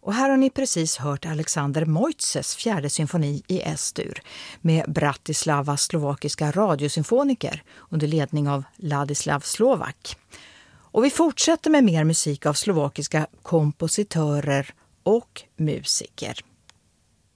Och här har ni precis hört Alexander Mojtzes fjärde symfoni i S-dur med Bratislava slovakiska radiosymfoniker under ledning av Ladislav Slovak. Och vi fortsätter med mer musik av slovakiska kompositörer och musiker.